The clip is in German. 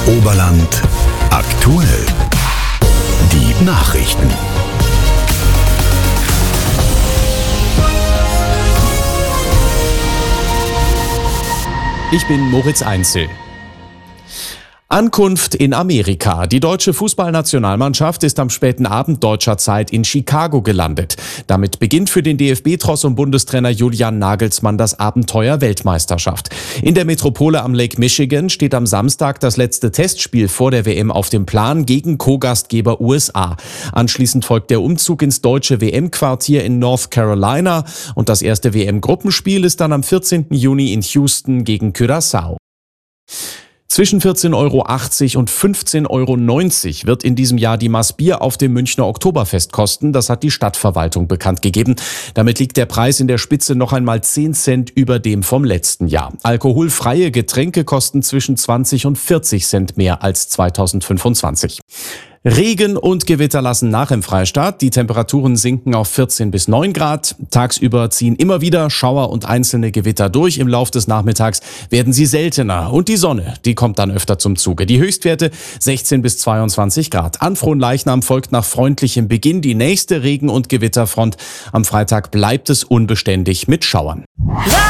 Oberland aktuell. Die Nachrichten. Ich bin Moritz Einzel. Ankunft in Amerika. Die deutsche Fußballnationalmannschaft ist am späten Abend deutscher Zeit in Chicago gelandet. Damit beginnt für den DFB-Tross und Bundestrainer Julian Nagelsmann das Abenteuer Weltmeisterschaft. In der Metropole am Lake Michigan steht am Samstag das letzte Testspiel vor der WM auf dem Plan gegen Co-Gastgeber USA. Anschließend folgt der Umzug ins deutsche WM-Quartier in North Carolina und das erste WM-Gruppenspiel ist dann am 14. Juni in Houston gegen Curaçao. Zwischen 14,80 € und 15,90 € wird in diesem Jahr die Maß Bier auf dem Münchner Oktoberfest kosten. Das hat die Stadtverwaltung bekannt gegeben. Damit liegt der Preis in der Spitze noch einmal 10 Cent über dem vom letzten Jahr. Alkoholfreie Getränke kosten zwischen 20 und 40 Cent mehr als 2025. Regen und Gewitter lassen nach im Freistaat. Die Temperaturen sinken auf 14 bis 9 Grad. Tagsüber ziehen immer wieder Schauer und einzelne Gewitter durch. Im Lauf des Nachmittags werden sie seltener. Und die Sonne, die kommt dann öfter zum Zuge. Die Höchstwerte 16 bis 22 Grad. An Fronleichnam folgt nach freundlichem Beginn die nächste Regen- und Gewitterfront. Am Freitag bleibt es unbeständig mit Schauern.